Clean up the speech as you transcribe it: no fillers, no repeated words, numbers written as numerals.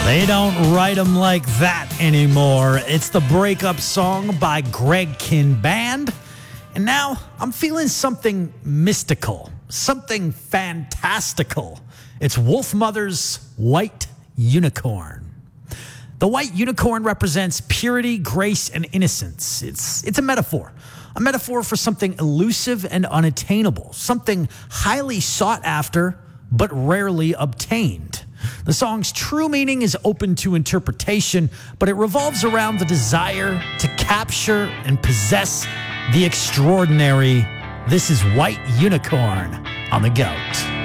They don't write them like that anymore. It's the breakup song by Greg Kihn Band. And now I'm feeling something mystical, something fantastical. It's Wolfmother's White Unicorn. The white unicorn represents purity, grace, and innocence. It's a metaphor for something elusive and unattainable, something highly sought after but rarely obtained. The song's true meaning is open to interpretation, but it revolves around the desire to capture and possess the extraordinary. This is White Unicorn on The Goat.